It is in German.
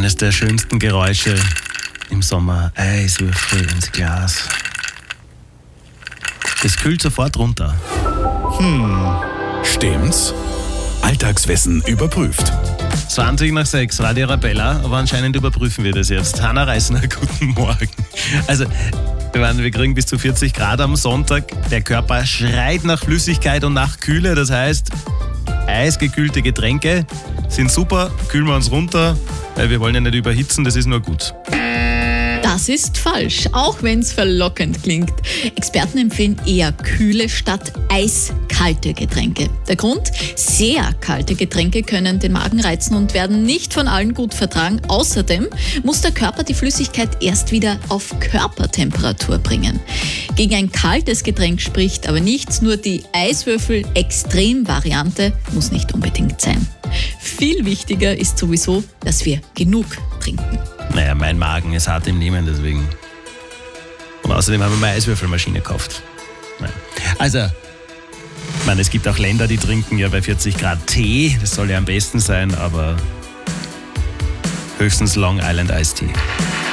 Eines der schönsten Geräusche im Sommer. Eiswürfel ins Glas. Das kühlt sofort runter. Stimmt's? Alltagswissen überprüft. 20:06, Radio Arabella, aber anscheinend überprüfen wir das jetzt. Hanna Reisner, guten Morgen. Also, wir kriegen bis zu 40 Grad am Sonntag. Der Körper schreit nach Flüssigkeit und nach Kühle. Das heißt, eisgekühlte Getränke sind super, kühlen wir uns runter, weil wir wollen ja nicht überhitzen, das ist nur gut. Das ist falsch, auch wenn es verlockend klingt. Experten empfehlen eher kühle statt eiskalte Getränke. Der Grund? Sehr kalte Getränke können den Magen reizen und werden nicht von allen gut vertragen. Außerdem muss der Körper die Flüssigkeit erst wieder auf Körpertemperatur bringen. Gegen ein kaltes Getränk spricht aber nichts, nur die Eiswürfel-Extrem-Variante muss nicht unbedingt sein. Viel wichtiger ist sowieso, dass wir genug trinken. Naja, mein Magen ist hart im Nehmen, deswegen. Und außerdem haben wir mal eine Eiswürfelmaschine gekauft. Naja. Also, ich meine, es gibt auch Länder, die trinken ja bei 40 Grad Tee. Das soll ja am besten sein, aber höchstens Long Island Iced Tea.